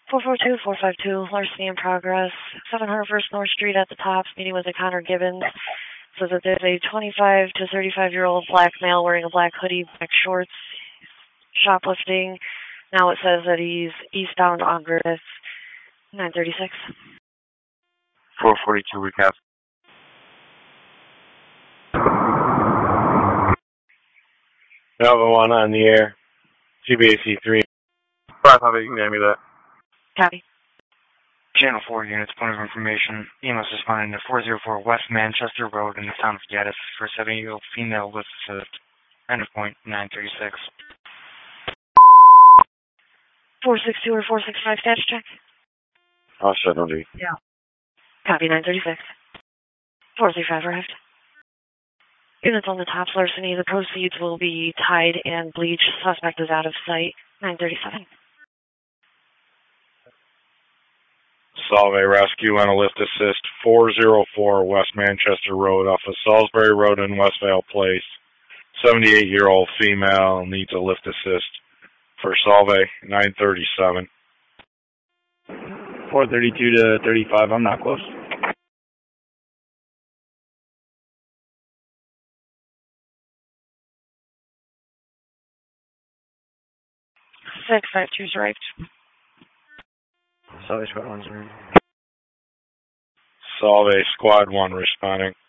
442-452, larceny in progress. 701st North Street at the Tops, meeting with a Connor Gibbons. Says that there's a 25 to 35-year-old black male wearing a black hoodie, black shorts, shoplifting. Now it says that he's eastbound on Griffith, 936. 442 recap. Alpha 1 on the air. CBAC 3. 558, you can hand me that. Copy. Channel 4 units, point of information. EMS responding to 404 West Manchester Road in the town of Gaddis for a 70-year-old female with assist. End of point, 936. 462 or 465 status check? I'll shut on D. Yeah. Copy, 936. 435 arrived. Units on the Tops larceny. The proceeds will be tied and bleached. Suspect is out of sight. 937. Solve rescue and a lift assist. 404 West Manchester Road off of Salisbury Road in Westvale Place. 78-year-old female needs a lift assist. For Solve, 937. 432 to 35, I'm not close. 652's right. Solve Squad 1's right. Solve Squad 1 responding.